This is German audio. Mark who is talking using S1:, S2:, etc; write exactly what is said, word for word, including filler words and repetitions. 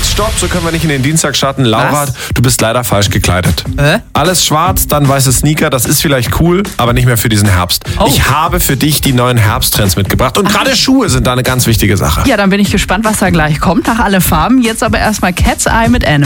S1: Halt, stopp, so können wir nicht in den Dienstag starten. Laura,
S2: Was?
S1: du bist leider falsch gekleidet.
S2: Hä?
S1: Alles schwarz, dann weiße Sneaker, das ist vielleicht cool, aber nicht mehr für diesen Herbst.
S2: Oh.
S1: Ich habe für dich die neuen Herbsttrends mitgebracht und gerade Schuhe sind da eine ganz wichtige Sache.
S2: Ja, dann bin ich gespannt, was da gleich kommt. Nach alle Farben. Jetzt aber erstmal Cat's Eye mit Animal.